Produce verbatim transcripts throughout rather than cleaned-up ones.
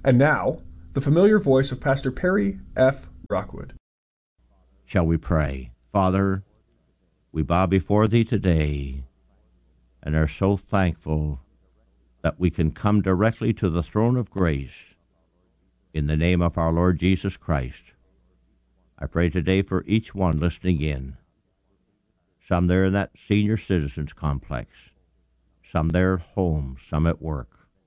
And now, the familiar voice of Pastor Perry F. Rockwood. Shall we pray? Father, we bow before Thee today and are so thankful that we can come directly to the throne of grace in the name of our Lord Jesus Christ. I pray today for each one listening in. Some there in that senior citizens complex, some there at home, some at work.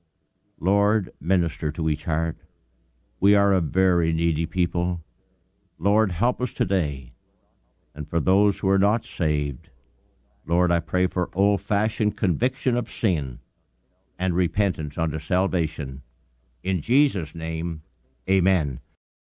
Lord, minister to each heart. We are a very needy people. Lord, help us today. And for those who are not saved, Lord, I pray for old-fashioned conviction of sin and repentance unto salvation. In Jesus' name, amen.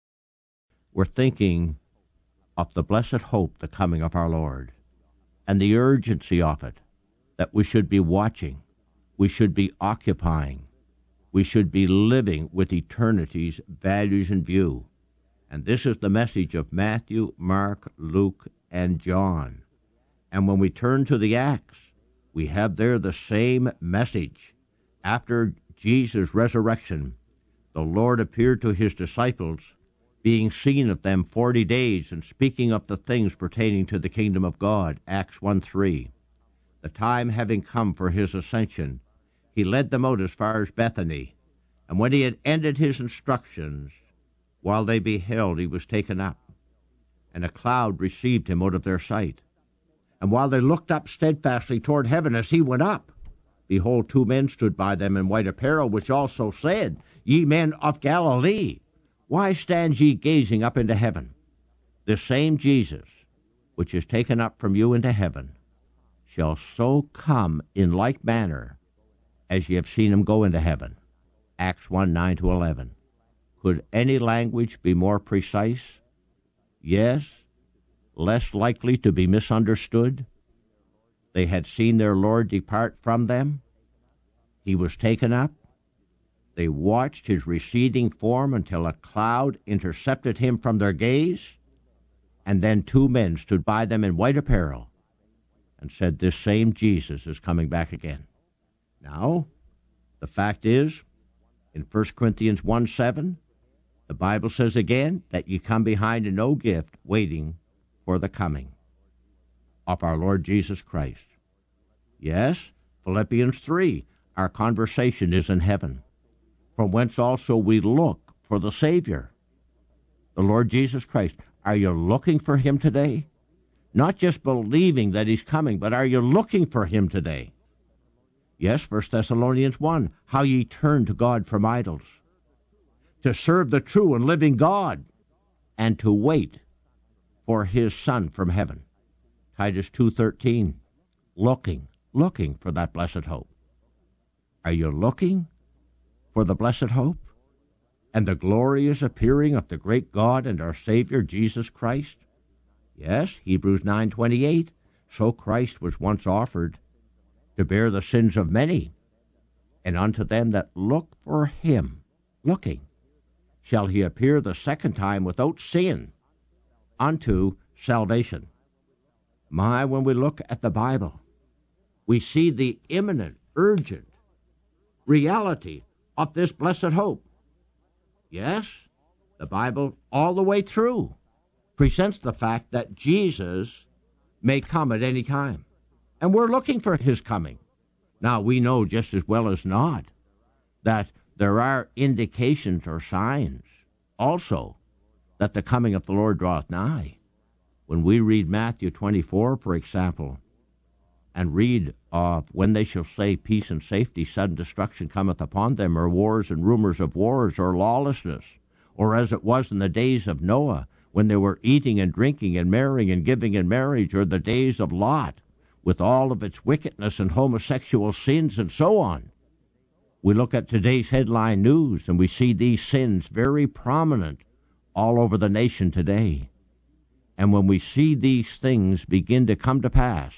We're thinking of the blessed hope, the coming of our Lord, and the urgency of it, that we should be watching, we should be occupying, we should be living with eternity's values in view. And this is the message of Matthew, Mark, Luke, and John. And when we turn to the Acts, we have there the same message. After Jesus' resurrection, the Lord appeared to his disciples, being seen of them forty days, and speaking of the things pertaining to the kingdom of God. Acts one three. The time having come for his ascension, he led them out as far as Bethany. And when he had ended his instructions, while they beheld, he was taken up, and a cloud received him out of their sight. And while they looked up steadfastly toward heaven as he went up, behold, two men stood by them in white apparel, which also said, Ye men of Galilee, why stand ye gazing up into heaven? This same Jesus, which is taken up from you into heaven, shall so come in like manner as ye have seen him go into heaven. Acts one nine to eleven. Could any language be more precise? Yes, less likely to be misunderstood. They had seen their Lord depart from them. He was taken up. They watched his receding form until a cloud intercepted him from their gaze, and then two men stood by them in white apparel and said, This same Jesus is coming back again. Now, the fact is, in First Corinthians one seven, the Bible says again that ye come behind in no gift, waiting for the coming of our Lord Jesus Christ. Yes, Philippians three, our conversation is in heaven, from whence also we look for the Savior, the Lord Jesus Christ. Are you looking for him today? Not just believing that he's coming, but are you looking for him today? Yes, First Thessalonians one, how ye turn to God from idols, to serve the true and living God, and to wait for his Son from heaven. Titus two thirteen, looking, looking for that blessed hope. Are you looking for the blessed hope and the glorious appearing of the great God and our Savior, Jesus Christ? Yes, Hebrews nine twenty-eight, so Christ was once offered to bear the sins of many, and unto them that look for him, looking, shall he appear the second time without sin unto salvation. My, when we look at the Bible, we see the imminent, urgent reality of this blessed hope. Yes, the Bible all the way through presents the fact that Jesus may come at any time. And we're looking for his coming. Now, we know just as well as not that there are indications or signs also that the coming of the Lord draweth nigh. When we read Matthew twenty-four, for example, and read of when they shall say peace and safety, sudden destruction cometh upon them, or wars and rumors of wars, or lawlessness, or as it was in the days of Noah, when they were eating and drinking and marrying and giving in marriage, or the days of Lot, with all of its wickedness and homosexual sins and so on. We look at today's headline news and we see these sins very prominent all over the nation today. And when we see these things begin to come to pass,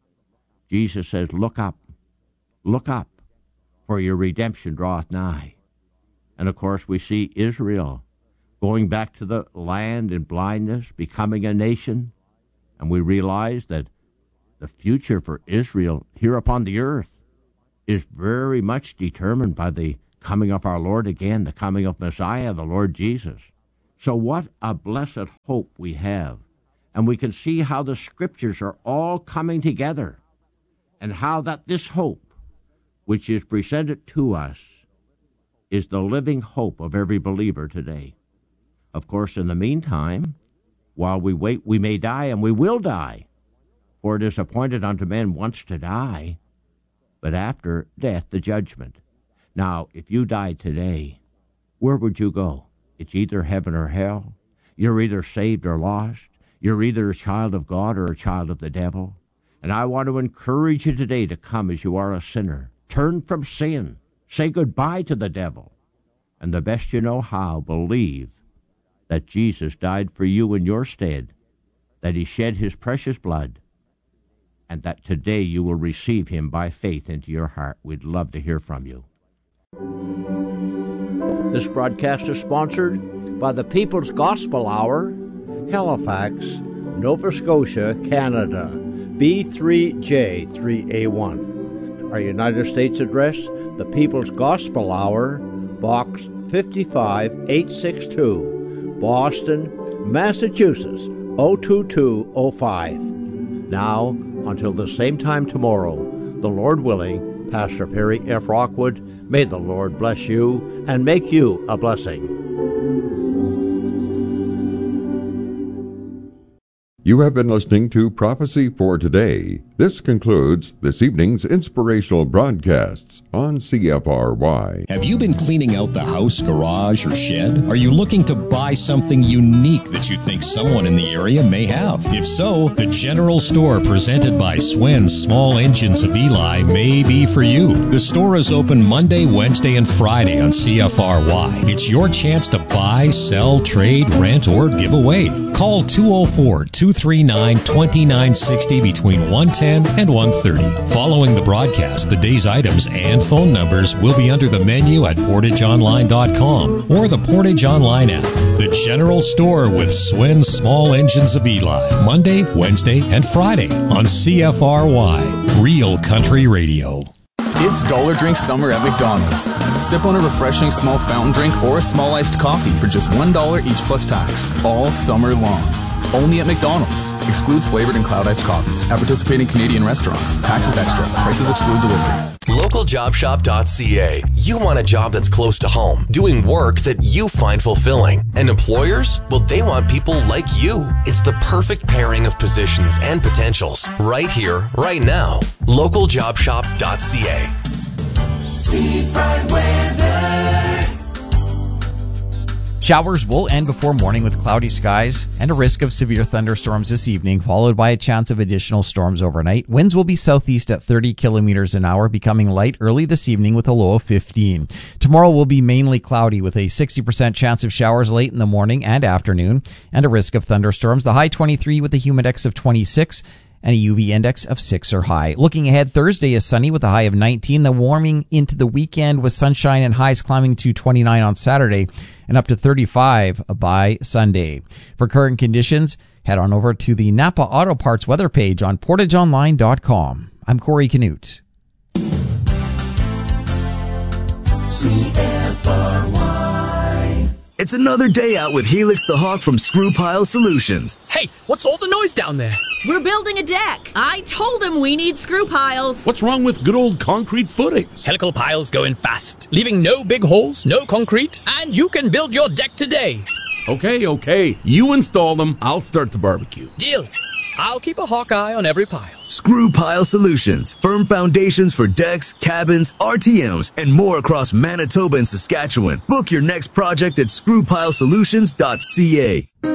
Jesus says, look up, look up, for your redemption draweth nigh. And of course we see Israel going back to the land in blindness, becoming a nation, and we realize that the future for Israel here upon the earth is very much determined by the coming of our Lord again, the coming of Messiah, the Lord Jesus. So what a blessed hope we have. And we can see how the Scriptures are all coming together, and how that this hope, which is presented to us, is the living hope of every believer today. Of course, in the meantime, while we wait, we may die, and we will die. For it is appointed unto men once to die, but after death the judgment. Now, if you died today, where would you go? It's either heaven or hell. You're either saved or lost. You're either a child of God or a child of the devil. And I want to encourage you today to come as you are a sinner. Turn from sin. Say goodbye to the devil. And the best you know how, believe that Jesus died for you in your stead, that he shed his precious blood, and that today you will receive him by faith into your heart. We'd love to hear from you. This broadcast is sponsored by the People's Gospel Hour, Halifax, Nova Scotia, Canada, B three J three A one. Our United States address, the People's Gospel Hour, Box fifty-five eight sixty-two, Boston, Massachusetts, oh two two oh five. Now, until the same time tomorrow, the Lord willing, Pastor Perry F. Rockwood, may the Lord bless you and make you a blessing. You have been listening to Prophecy for Today. This concludes this evening's inspirational broadcasts on C F R Y. Have you been cleaning out the house, garage, or shed? Are you looking to buy something unique that you think someone in the area may have? If so, the General Store presented by Swen's Small Engines of Eli may be for you. The store is open Monday, Wednesday, and Friday on C F R Y. It's your chance to buy, sell, trade, rent, or give away. Call two oh four, two three nine, two nine six oh between one ten and one thirty. Following the broadcast, the day's items and phone numbers will be under the menu at portage online dot com or the Portage Online app. The General Store with Swen's Small Engines of Eli, Monday, Wednesday, and Friday on C F R Y, Real Country Radio. It's Dollar Drink Summer at McDonald's. Sip on a refreshing small fountain drink or a small iced coffee for just one dollar each plus tax, all summer long. Only at McDonald's. Excludes flavored and cloud iced coffees. At participating Canadian restaurants. Taxes extra. Prices exclude delivery. local job shop dot c a. You want a job that's close to home, doing work that you find fulfilling. And employers? Well, they want people like you. It's the perfect pairing of positions and potentials. Right here, right now. local job shop dot c a. Seafront weather. Showers will end before morning with cloudy skies and a risk of severe thunderstorms this evening, followed by a chance of additional storms overnight. Winds will be southeast at thirty kilometers an hour, becoming light early this evening with a low of fifteen. Tomorrow will be mainly cloudy with a sixty percent chance of showers late in the morning and afternoon and a risk of thunderstorms. The high twenty-three with a humidex of twenty-six. And a U V index of six or high. Looking ahead, Thursday is sunny with a high of nineteen. The warming into the weekend with sunshine and highs climbing to twenty-nine on Saturday and up to thirty-five by Sunday. For current conditions, head on over to the Napa Auto Parts weather page on portage online dot com. I'm Corey Canute. C F R Y. It's another day out with Helix the Hawk from Screw Pile Solutions. Hey, what's all the noise down there? We're building a deck. I told him we need screw piles. What's wrong with good old concrete footings? Helical piles go in fast, leaving no big holes, no concrete, and you can build your deck today. Okay, okay. You install them, I'll start the barbecue. Deal. I'll keep a hawk eye on every pile. Screw Pile Solutions. Firm foundations for decks, cabins, R T Ms, and more across Manitoba and Saskatchewan. Book your next project at screw pile solutions dot c a.